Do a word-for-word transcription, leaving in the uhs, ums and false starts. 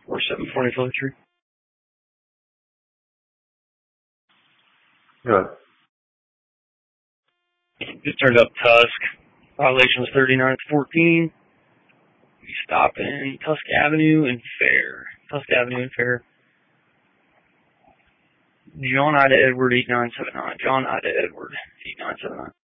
four seven four five three. Good. Just turned up Tusk. Violation was thirty-nine fourteen. We stop in Tusk Avenue and Fair. Tusk Avenue and Fair. John Ida Edward eight nine seven nine. John Ida Edward eight nine seven nine.